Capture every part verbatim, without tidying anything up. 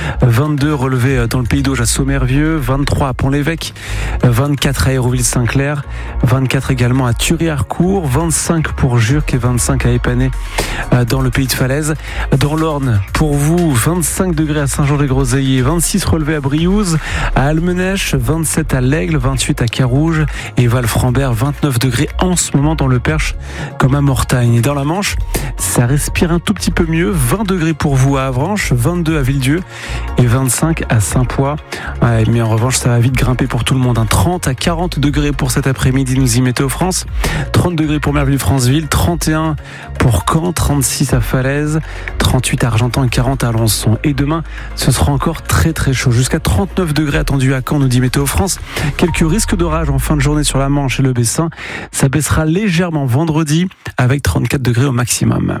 vingt-deux relevés dans le Pays d'Auge à Sommervieux, vingt-trois à Pont-l'Évêque, vingt-quatre à Hérouville-Saint-Clair, vingt-quatre également à Thury-Harcourt, vingt-cinq pour Jurques et vingt-cinq à Épinay dans le Pays de Falaise. Dans l'Orne, pour vous, vingt-cinq degrés à Saint-Jean-des-Groseilliers, vingt-six relevés à Briouze, à Almenèche, vingt-sept à l'Aigle, vingt-huit à Carouge et Val-Frambert, vingt-neuf degrés en ce moment dans le Perche comme à Mortagne. Et dans la Manche, ça respire un tout petit peu mieux, vingt degrés pour vous à Avranches, vingt-deux à Villedieu et vingt-cinq à Saint-Poix. Ouais, mais en revanche, ça va vite grimper pour tout le monde. Hein. trente à quarante degrés pour cet après-midi, nous y Météo France. trente degrés pour Merville-Franceville, trente et un pour Caen, trente-six à Falaise, trente-huit à Argentan et quarante à Alençon. Et demain, ce sera encore très très chaud. Jusqu'à trente-neuf degrés attendus à Caen, nous dit Météo France. Quelques risques d'orage en fin de journée sur la Manche et le Bessin. Ça baissera légèrement vendredi avec trente-quatre degrés au maximum.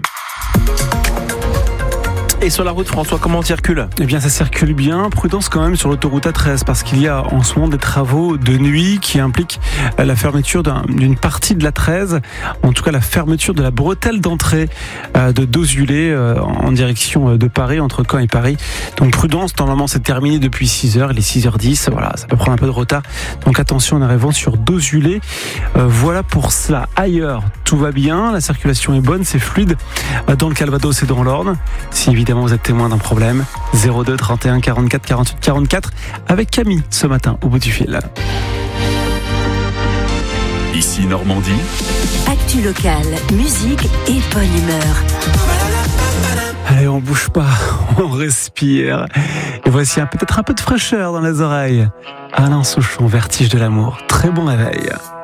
Et sur la route, François, comment on circule ? Eh bien, ça circule bien. Prudence quand même sur l'autoroute A treize parce qu'il y a en ce moment des travaux de nuit qui impliquent la fermeture d'un, d'une partie de l'A treize, en tout cas la fermeture de la bretelle d'entrée de Dozulé en direction de Paris, entre Caen et Paris. Donc prudence, normalement c'est terminé depuis six heures, il est six heures dix, voilà, ça peut prendre un peu de retard. Donc attention en arrivant sur Dozulé. Euh, voilà pour cela. Ailleurs, tout va bien, la circulation est bonne, c'est fluide dans le Calvados et dans l'Orne. Si évidemment vous êtes témoin d'un problème, zéro deux trente et un quarante-quatre quarante-huit quarante-quatre avec Camille ce matin au bout du fil. Ici Normandie. Actu locale, musique et bonne humeur. Allez, on bouge pas, on respire. Et voici un, peut-être un peu de fraîcheur dans les oreilles. Alain Souchon, Vertige de l'amour. Très bon réveil.